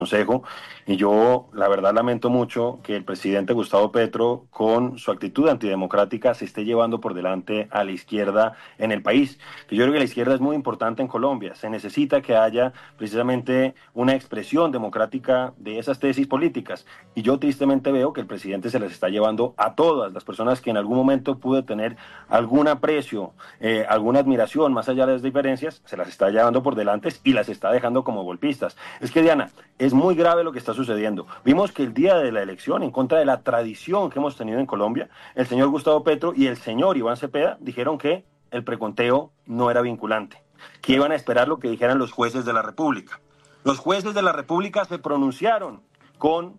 consejo, y yo la verdad lamento mucho que el presidente Gustavo Petro, con su actitud antidemocrática, se esté llevando por delante a la izquierda en el país. Que yo creo que la izquierda es muy importante en Colombia. Se necesita que haya precisamente una expresión democrática de esas tesis políticas, y yo tristemente veo que el presidente se las está llevando a todas las personas que en algún momento pude tener algún aprecio, alguna admiración más allá de las diferencias, se las está llevando por delante y las está dejando como golpistas. Es que, Diana, es muy grave lo que está sucediendo. Vimos que el día de la elección, en contra de la tradición que hemos tenido en Colombia, el señor Gustavo Petro y el señor Iván Cepeda dijeron que el preconteo no era vinculante, que iban a esperar lo que dijeran los jueces de la República. Los jueces de la República se pronunciaron con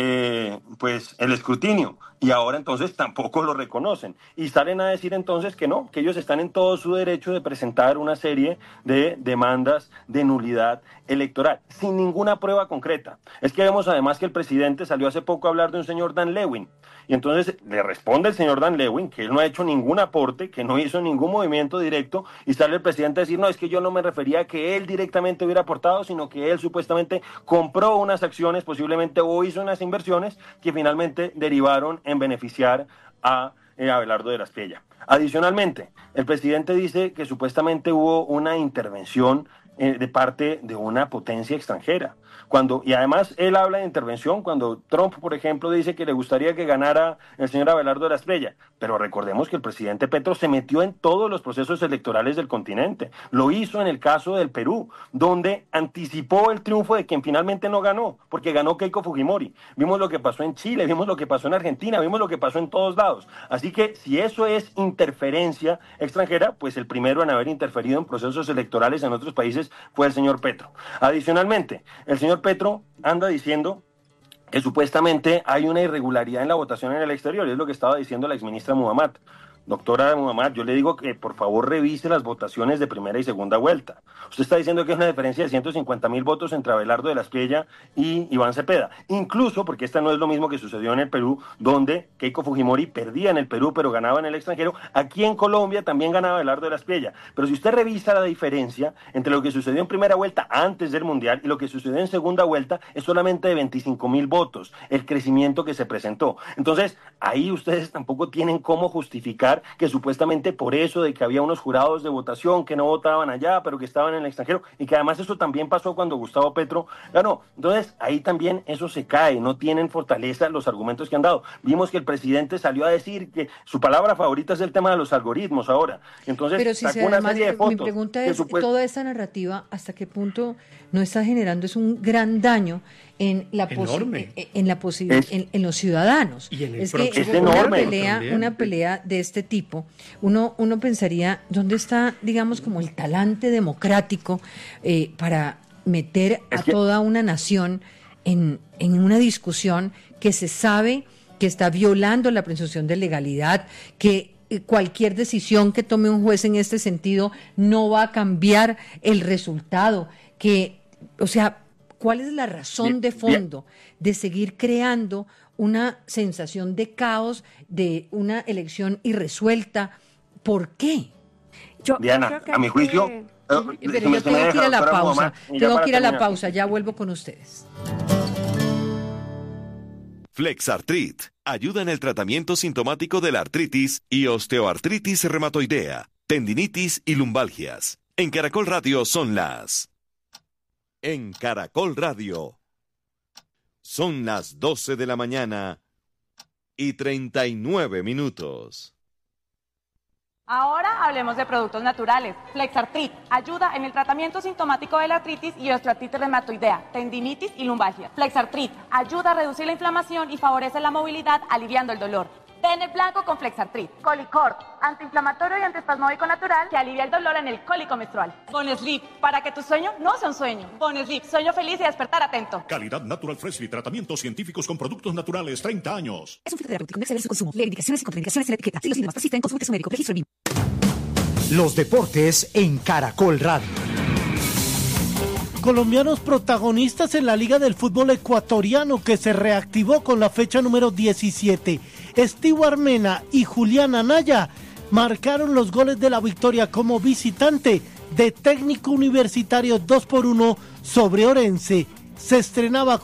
pues el escrutinio, y ahora entonces tampoco lo reconocen y salen a decir entonces que no, que ellos están en todo su derecho de presentar una serie de demandas de nulidad electoral sin ninguna prueba concreta. Es que vemos además que el presidente salió hace poco a hablar de un señor Dan Lewin, y entonces le responde el señor Dan Lewin que él no ha hecho ningún aporte, que no hizo ningún movimiento directo, y sale el presidente a decir, no, es que yo no me refería a que él directamente hubiera aportado, sino que él supuestamente compró unas acciones posiblemente o hizo unas inversiones que finalmente derivaron en beneficiar a Abelardo de la Espriella. Adicionalmente, el presidente dice que supuestamente hubo una intervención de parte de una potencia extranjera. Y además él habla de intervención cuando Trump, por ejemplo, dice que le gustaría que ganara el señor Abelardo de la Espriella, pero recordemos que el presidente Petro se metió en todos los procesos electorales del continente. Lo hizo en el caso del Perú, donde anticipó el triunfo de quien finalmente no ganó, porque ganó Keiko Fujimori. Vimos lo que pasó en Chile, vimos lo que pasó en Argentina, vimos lo que pasó en todos lados. Así que si eso es interferencia extranjera, pues el primero en haber interferido en procesos electorales en otros países fue el señor Petro. Adicionalmente, el señor Petro anda diciendo que supuestamente hay una irregularidad en la votación en el exterior, y es lo que estaba diciendo la exministra Muhammad. Doctora Muhammad, yo le digo que por favor revise las votaciones de primera y segunda vuelta. Usted está diciendo que es una diferencia de 150.000 votos entre Abelardo de la Espriella y Iván Cepeda. Incluso, porque esta no es lo mismo que sucedió en el Perú, donde Keiko Fujimori perdía en el Perú pero ganaba en el extranjero. Aquí en Colombia también ganaba Abelardo de la Espriella. Pero si usted revisa la diferencia entre lo que sucedió en primera vuelta antes del Mundial y lo que sucedió en segunda vuelta, es solamente de 25.000 votos, el crecimiento que se presentó. Entonces, ahí ustedes tampoco tienen cómo justificar que supuestamente por eso de que había unos jurados de votación que no votaban allá, pero que estaban en el extranjero, y que además eso también pasó cuando Gustavo Petro ganó. Entonces, ahí también eso se cae, no tienen fortaleza los argumentos que han dado. Vimos que el presidente salió a decir que su palabra favorita es el tema de los algoritmos ahora. Entonces, pero si sacó una serie de fotos. Mi pregunta es, toda esta narrativa, ¿hasta qué punto no está generando es un gran daño en la en los ciudadanos? Y en el es que es enorme. Una pelea de este tipo, uno pensaría, ¿dónde está, digamos, como el talante democrático para meter a toda una nación en una discusión que se sabe que está violando la presunción de legalidad, que cualquier decisión que tome un juez en este sentido no va a cambiar el resultado, o sea, ¿cuál es la razón de fondo de seguir creando una sensación de caos, de una elección irresuelta? ¿Por qué? Diana, a mi juicio... Pero yo tengo que ir a la pausa, ya vuelvo con ustedes. Flexartrit ayuda en el tratamiento sintomático de la artritis y osteoartritis reumatoidea, tendinitis y lumbalgias. En Caracol Radio son las... En Caracol Radio son las 12 de la mañana y 39 minutos. Ahora hablemos de productos naturales. Flexartrit ayuda en el tratamiento sintomático de la artritis y osteoartritis reumatoidea, tendinitis y lumbalgia. Flexartrit ayuda a reducir la inflamación y favorece la movilidad, aliviando el dolor. Ten el blanco con Flexartrit. Colicort, antiinflamatorio y antiespasmódico natural que alivia el dolor en el cólico menstrual. Bonesleep, para que tu sueño no sea un sueño. Bonesleep, sueño feliz y despertar atento. Calidad Natural Freshly, tratamientos científicos con productos naturales, 30 años. Es un fitoterapéutico, no exceder su consumo. Lee indicaciones y contraindicaciones en la etiqueta. Si los síntomas persisten, consulte a su médico. Registro BIM. Los deportes en Caracol Radio. Colombianos protagonistas en la Liga del Fútbol Ecuatoriano, que se reactivó con la fecha número 17. Steve Mena y Julián Anaya marcaron los goles de la victoria como visitante de Técnico Universitario 2-1 sobre Orense. se estrenaba